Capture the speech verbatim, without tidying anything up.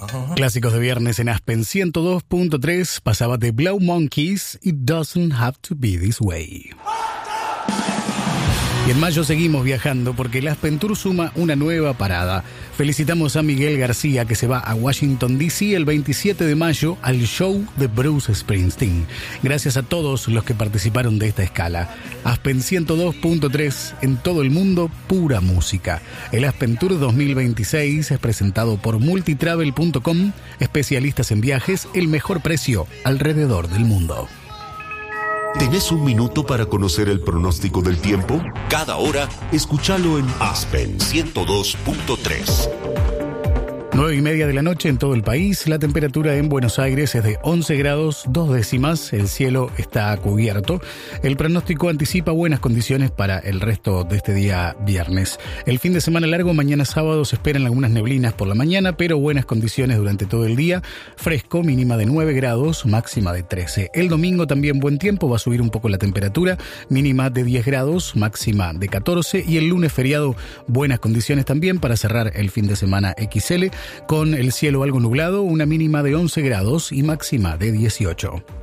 Clásicos de viernes en Aspen ciento dos punto tres pasaba de Blow Monkeys, It Doesn't Have to Be This Way. Y en mayo seguimos viajando porque el Aspen Tour suma una nueva parada. Felicitamos a Miguel García que se va a Washington D C el veintisiete de mayo al show de Bruce Springsteen. Gracias a todos los que participaron de esta escala. Aspen ciento dos punto tres en todo el mundo, pura música. El Aspen Tour dos mil veintiséis es presentado por multitravel punto com, especialistas en viajes, el mejor precio alrededor del mundo. ¿Tenés un minuto para conocer el pronóstico del tiempo? Cada hora, escúchalo en Aspen ciento dos punto tres. Nueve y media de la noche en todo el país. La temperatura en Buenos Aires es de once grados, dos décimas. El cielo está cubierto. El pronóstico anticipa buenas condiciones para el resto de este día viernes. El fin de semana largo, mañana sábado, se esperan algunas neblinas por la mañana, pero buenas condiciones durante todo el día. Fresco, mínima de nueve grados, máxima de trece. El domingo también buen tiempo, va a subir un poco la temperatura, mínima de diez grados, máxima de catorce. Y el lunes feriado, buenas condiciones también para cerrar el fin de semana equis ele. Con el cielo algo nublado, una mínima de once grados y máxima de dieciocho.